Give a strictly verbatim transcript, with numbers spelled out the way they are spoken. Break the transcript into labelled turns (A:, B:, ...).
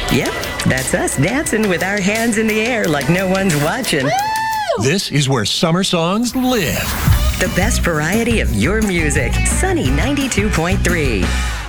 A: Yep, that's us dancing with our hands in the air like no one's watching.
B: This is where summer songs live.
A: The best variety of your music. Sunny ninety-two point three.